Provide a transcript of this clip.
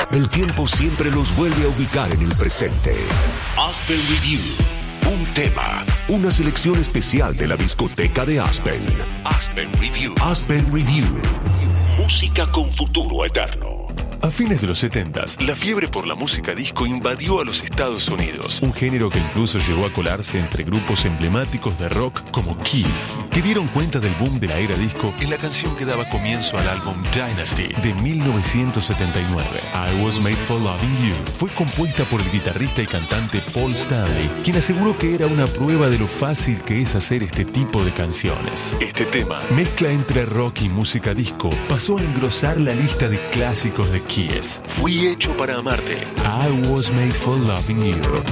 El tiempo siempre los vuelve a ubicar en el presente. Aspen Review. Un tema, una selección especial de la discoteca de Aspen. Aspen Review. Aspen Review. Música con futuro eterno. A fines de los 70s, la fiebre por la música disco invadió a los Estados Unidos, un género que incluso llegó a colarse entre grupos emblemáticos de rock como Kiss, que dieron cuenta del boom de la era disco en la canción que daba comienzo al álbum Dynasty de 1979. I Was Made for Loving You fue compuesta por el guitarrista y cantante Paul Stanley, quien aseguró que era una prueba de lo fácil que es hacer este tipo de canciones. Este tema, mezcla entre rock y música disco, pasó a engrosar la lista de clásicos de Kiss. Fui hecho para amarte. I Was Made for Loving You.